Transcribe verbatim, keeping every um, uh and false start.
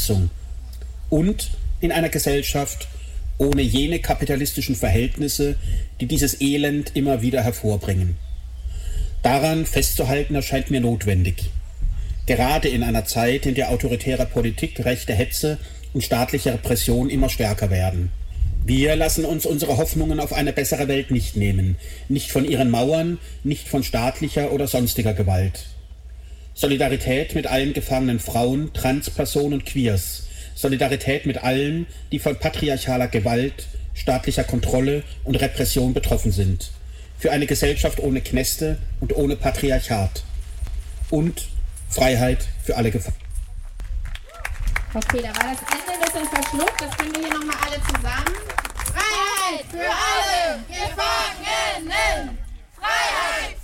Vernetzung und in einer Gesellschaft ohne jene kapitalistischen Verhältnisse, die dieses Elend immer wieder hervorbringen. Daran festzuhalten erscheint mir notwendig. Gerade in einer Zeit, in der autoritäre Politik, rechte Hetze und staatliche Repression immer stärker werden. Wir lassen uns unsere Hoffnungen auf eine bessere Welt nicht nehmen, nicht von ihren Mauern, nicht von staatlicher oder sonstiger Gewalt. Solidarität mit allen gefangenen Frauen, Transpersonen, Queers. Solidarität mit allen, die von patriarchaler Gewalt, staatlicher Kontrolle und Repression betroffen sind. Für eine Gesellschaft ohne Knäste und ohne Patriarchat. Und Freiheit für alle Gefangenen. Okay, da war das Ende ein bisschen verschluckt. Das können wir hier nochmal alle zusammen. Freiheit für alle Gefangenen! Freiheit